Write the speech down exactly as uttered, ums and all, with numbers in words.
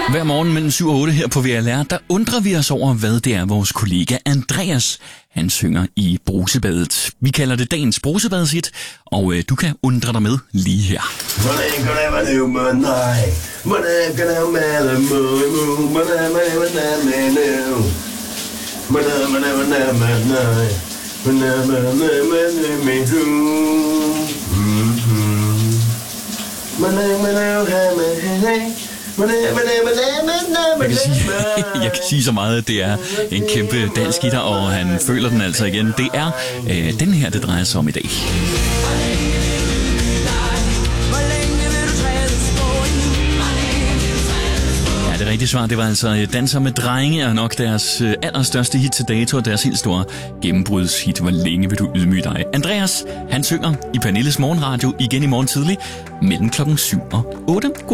Hver morgen mellem syv og otte her på V L R, der undrer vi os over, hvad det er, vores kollega Andreas, han synger i Brusebadet. Vi kalder det dagens Brusebadet-hit, og øh, du kan undre dig med lige her. Jeg kan, sige, jeg kan sige så meget, at det er en kæmpe dansk guitar, og han føler den altså igen. Det er øh, den her, det drejer sig om i dag. Ja, det rigtige svar, det var altså Danser med drenge, og nok deres øh, allerstørste hit til dato, og deres helt store gennembrudshit. Hvor længe vil du ydmyge dig? Andreas, han synger i Pernilles morgenradio igen i morgen tidlig mellem klokken syv og otte.